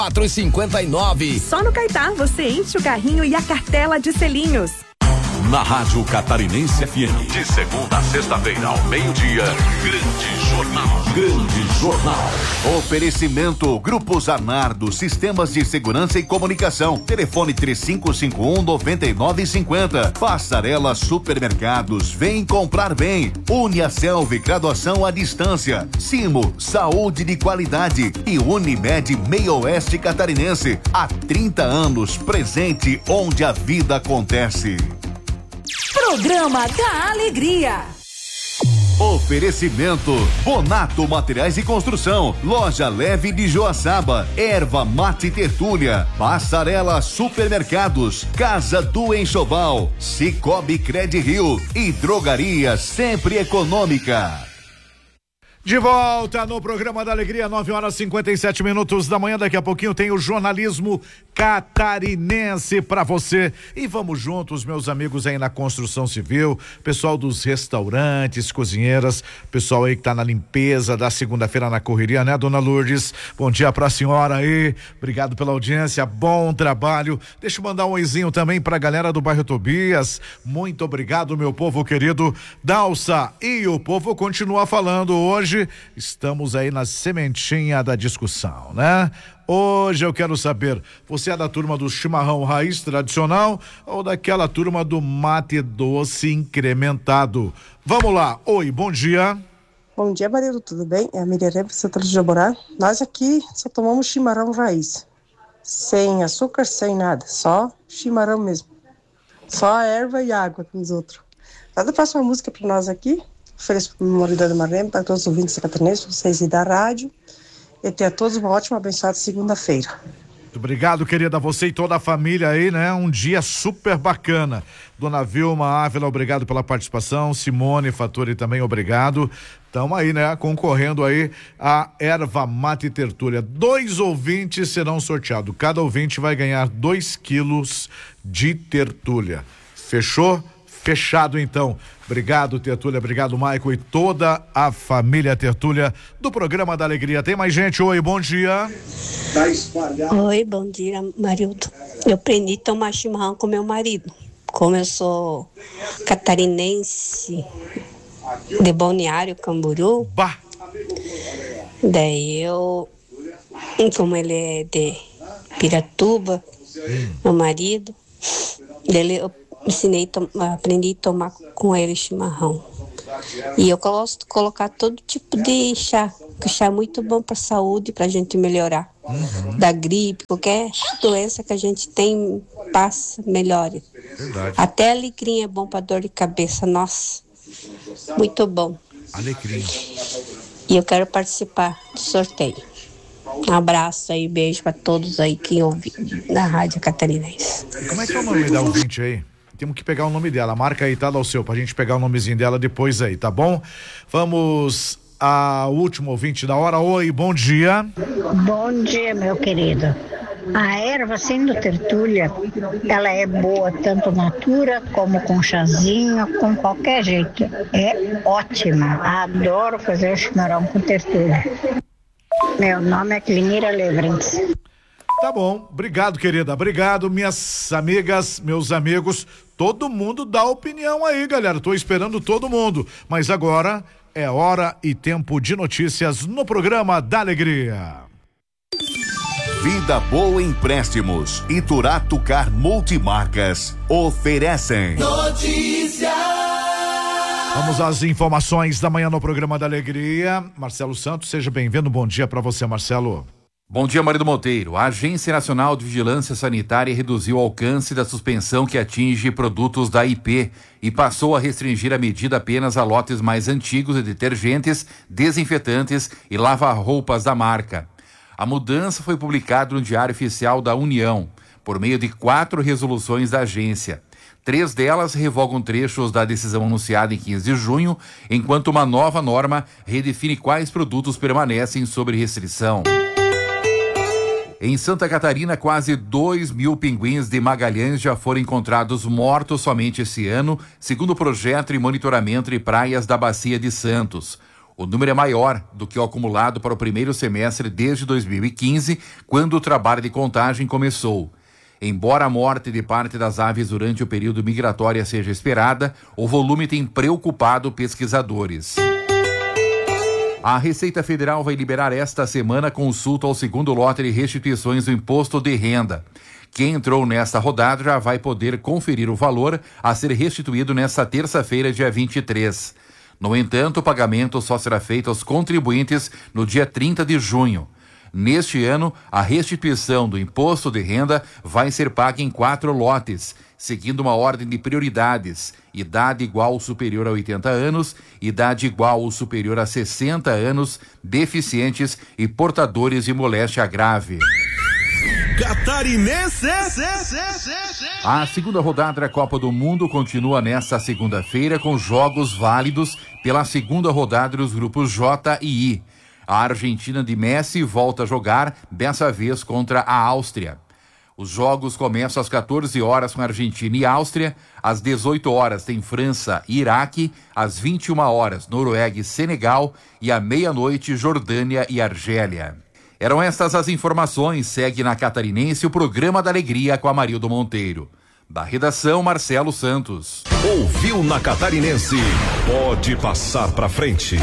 4,59. Só no Caetá você enche o carrinho e a cartela de selinhos. Na Rádio Catarinense FM, de segunda a sexta-feira ao meio-dia, Grande Jornal. Grande Jornal. Oferecimento Grupo Zanardo, Sistemas de Segurança e Comunicação. Telefone 3551-9950. Passarela Supermercados, vem comprar bem. Uniaselv, graduação à distância. Simo, saúde de qualidade. E Unimed Meio Oeste Catarinense. Há 30 anos, presente onde a vida acontece. Programa da Alegria. Oferecimento Bonato Materiais e Construção, Loja Leve de Joaçaba, Erva Mate Tertúlia, Passarela Supermercados, Casa do Enxoval, Cicobi Cred Rio e Drogaria Sempre Econômica. De volta no programa da Alegria, 9h57 da manhã. Daqui a pouquinho tem o jornalismo catarinense para você. E vamos juntos, meus amigos aí na construção civil, pessoal dos restaurantes, cozinheiras, pessoal aí que tá na limpeza da segunda-feira na correria, né, dona Lourdes? Bom dia pra senhora aí. Obrigado pela audiência, bom trabalho. Deixa eu mandar um oizinho também pra galera do bairro Tobias. Muito obrigado, meu povo querido. Dalsa, e o povo continua falando hoje. Estamos aí na sementinha da discussão, né? Hoje eu quero saber, você é da turma do chimarrão raiz tradicional ou daquela turma do mate doce incrementado? Vamos lá. Oi, bom dia. Bom dia, marido, tudo bem? É a Miriam Centro de Jaborá. Nós aqui só tomamos chimarrão raiz. Sem açúcar, sem nada. Só chimarrão mesmo. Só a erva e água com os outros. Nada, faça uma música para nós aqui. Ofereço para o marido da Marlene, para todos os ouvintes catarinenses, vocês e da rádio. E ter a todos uma ótima, abençoada segunda-feira. Muito obrigado, querida, você e toda a família aí, né? Um dia super bacana. Dona Vilma Ávila, obrigado pela participação. Simone Fattori também, obrigado. Estamos aí, né? Concorrendo aí a erva mate tertúlia. 2 ouvintes serão sorteados. Cada ouvinte vai ganhar 2 quilos de tertúlia. Fechou? Fechado, então. Obrigado, Tertúlia, obrigado, Maico e toda a família Tertúlia do programa da Alegria. Tem mais gente? Oi, bom dia. Oi, bom dia, Marildo. Eu aprendi a tomar chimarrão com meu marido. Como eu sou catarinense de Balneário Camboriú, daí como ele é de Piratuba, meu marido, dele eu aprendi a tomar com ele chimarrão. E eu gosto de colocar todo tipo de chá, que o chá é muito bom para a saúde, para a gente melhorar. Da gripe, qualquer doença que a gente tem, passa, melhora. Verdade. Até alecrim é bom para dor de cabeça, nossa, muito bom. Alecrim. E eu quero participar do sorteio. Um abraço aí, beijo para todos aí que ouvem na Rádio Catarinense. E como é que é o nome da ouvinte aí? Temos que pegar o nome dela, marca aí, tá, Dalceu, pra gente pegar o nomezinho dela depois aí, tá bom? Vamos ao último ouvinte da hora. Oi, bom dia. Bom dia, meu querido. A erva sendo tertúlia, ela é boa tanto natura como com chazinho, com qualquer jeito. É ótima. Adoro fazer o chimarrão com tertúlia. Meu nome é Clinira Levrens. Tá bom, obrigado, querida, obrigado, minhas amigas, meus amigos, todo mundo dá opinião aí, galera, tô esperando todo mundo, mas agora é hora e tempo de notícias no programa da Alegria. Vida Boa Empréstimos e Turato Car Multimarcas oferecem Notícias. Vamos às informações da manhã no programa da Alegria. Marcelo Santos, seja bem-vindo, bom dia para você, Marcelo. Bom dia, Marido Monteiro. A Agência Nacional de Vigilância Sanitária reduziu o alcance da suspensão que atinge produtos da IP e passou a restringir a medida apenas a lotes mais antigos de detergentes, desinfetantes e lava-roupas da marca. A mudança foi publicada no Diário Oficial da União, por meio de 4 resoluções da agência. 3 delas revogam trechos da decisão anunciada em 15 de junho, enquanto uma nova norma redefine quais produtos permanecem sob restrição. Em Santa Catarina, quase 2.000 pinguins de Magalhães já foram encontrados mortos somente esse ano, segundo o projeto de monitoramento de praias da Bacia de Santos. O número é maior do que o acumulado para o primeiro semestre desde 2015, quando o trabalho de contagem começou. Embora a morte de parte das aves durante o período migratório seja esperada, o volume tem preocupado pesquisadores. A Receita Federal vai liberar esta semana consulta ao segundo lote de restituições do imposto de renda. Quem entrou nesta rodada já vai poder conferir o valor a ser restituído nesta terça-feira, dia 23. No entanto, o pagamento só será feito aos contribuintes no dia 30 de junho. Neste ano, a restituição do imposto de renda vai ser paga em 4 lotes, seguindo uma ordem de prioridades: idade igual ou superior a 80 anos, idade igual ou superior a 60 anos, deficientes e portadores de moléstia grave. Catarinense! A segunda rodada da Copa do Mundo continua nesta segunda-feira com jogos válidos pela segunda rodada dos grupos J e I. A Argentina de Messi volta a jogar, dessa vez contra a Áustria. Os jogos começam às 14 horas com Argentina e Áustria, às 18 horas tem França e Iraque, às 21 horas Noruega e Senegal e à meia-noite Jordânia e Argélia. Eram estas as informações. Segue na Catarinense o Programa da Alegria com Amarildo Monteiro. Da redação, Marcelo Santos. Ouviu na Catarinense? Pode passar pra frente.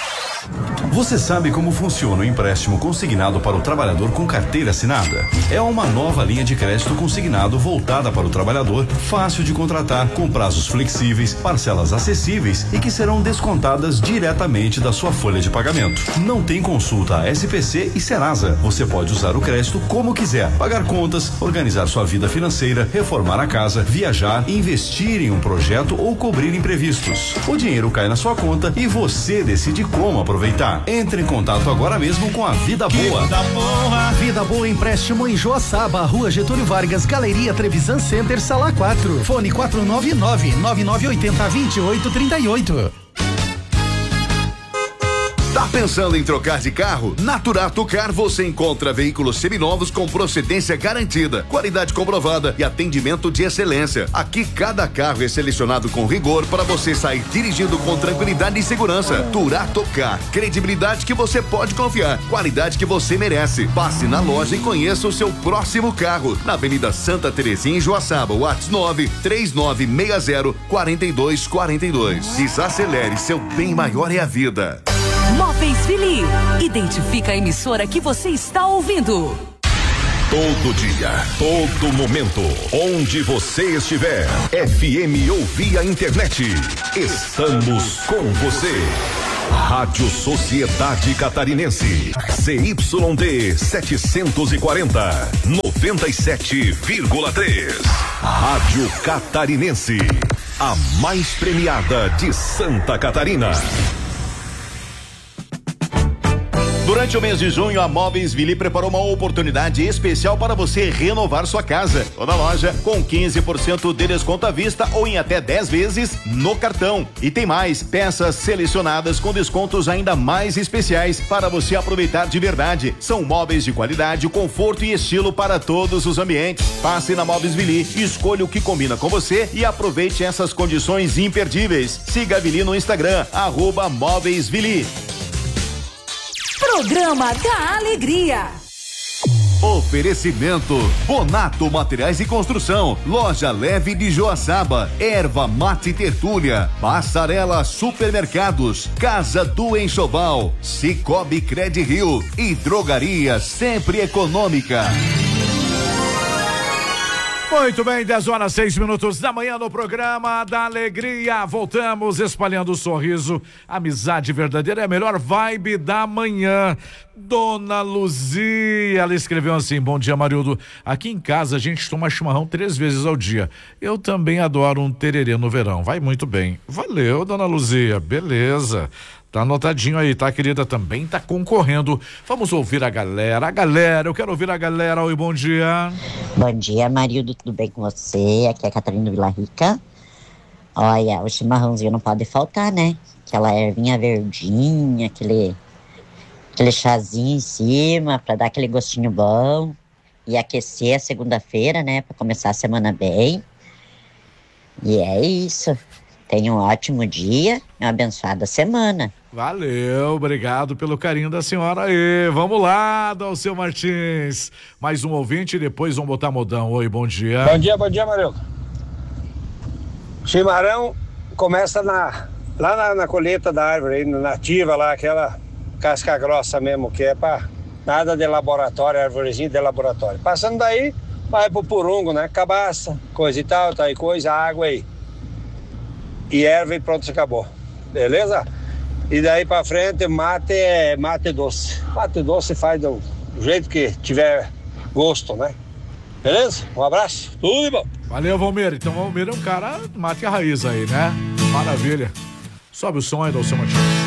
Você sabe como funciona o empréstimo consignado para o trabalhador com carteira assinada? É uma nova linha de crédito consignado voltada para o trabalhador, fácil de contratar, com prazos flexíveis, parcelas acessíveis e que serão descontadas diretamente da sua folha de pagamento. Não tem consulta a SPC e Serasa. Você pode usar o crédito como quiser, pagar contas, organizar sua vida financeira, reformar a casa, viajar, investir em um projeto ou cobrir imprevistos. O dinheiro cai na sua conta e você decide como aproveitar. Entre em contato agora mesmo com a Vida Boa. Vida Boa Empréstimo em Joaçaba, Rua Getúlio Vargas, Galeria Trevisan Center, Sala 4. Fone 499-9980-2838. Tá pensando em trocar de carro? Na Turato Car você encontra veículos seminovos com procedência garantida, qualidade comprovada e atendimento de excelência. Aqui cada carro é selecionado com rigor para você sair dirigindo com tranquilidade e segurança. Turato Car, credibilidade que você pode confiar, qualidade que você merece. Passe na loja e conheça o seu próximo carro. Na Avenida Santa Terezinha em Joaçaba, WhatsApp 93960-4242. Desacelere, seu bem maior é a vida. Móveis Vili. Identifica a emissora que você está ouvindo. Todo dia, todo momento, onde você estiver. FM ou via internet. Estamos com você. Rádio Sociedade Catarinense. CYD 740. 97,3. Rádio Catarinense. A mais premiada de Santa Catarina. Durante o mês de junho, a Móveis Vili preparou uma oportunidade especial para você renovar sua casa. Toda loja com 15% de desconto à vista ou em até 10 vezes no cartão. E tem mais, peças selecionadas com descontos ainda mais especiais para você aproveitar de verdade. São móveis de qualidade, conforto e estilo para todos os ambientes. Passe na Móveis Vili, escolha o que combina com você e aproveite essas condições imperdíveis. Siga a Vili no Instagram, @Móveis Vili. Programa da Alegria. Oferecimento Bonato Materiais de Construção, Loja Leve de Joaçaba, Erva Mate Tertúlia, Passarela Supermercados, Casa do Enxoval, Cicobi Cred Rio e Drogaria Sempre Econômica. Muito bem, 10h06 da manhã no Programa da Alegria. Voltamos espalhando o sorriso. Amizade verdadeira é a melhor vibe da manhã. Dona Luzia, ela escreveu assim: bom dia, Marildo. Aqui em casa a gente toma chimarrão 3 vezes ao dia. Eu também adoro um tererê no verão. Vai muito bem. Valeu, Dona Luzia. Beleza. Tá anotadinho aí, tá, querida? Também tá concorrendo. Vamos ouvir a galera. Eu quero ouvir a galera. Oi, bom dia. Bom dia, Marildo, tudo bem com você? Aqui é a Catarina Vila Rica. Olha, o chimarrãozinho não pode faltar, né? Aquela ervinha verdinha, aquele chazinho em cima, pra dar aquele gostinho bom. E aquecer a segunda-feira, né? Pra começar a semana bem. E é isso. Tenha um ótimo dia e uma abençoada semana. Valeu, obrigado pelo carinho da senhora aí. Vamos lá, Dalceu Martins. Mais um ouvinte e depois vamos botar modão. Oi, bom dia. Bom dia, Marildo. Chimarrão começa lá na colheita da árvore, aí, nativa lá, aquela casca grossa mesmo, que é pra nada de laboratório, arvorezinha de laboratório. Passando daí, vai pro purungo, né? Cabaça, coisa e tal e coisa, água aí. E erva e pronto, se acabou. Beleza? E daí pra frente, mate doce. Mate doce faz do jeito que tiver gosto, né? Beleza? Um abraço, tudo de bom. Valeu, Valmir. Então, Valmir é um cara mate a raiz aí, né? Maravilha. Sobe o som aí, Dalceu Martins.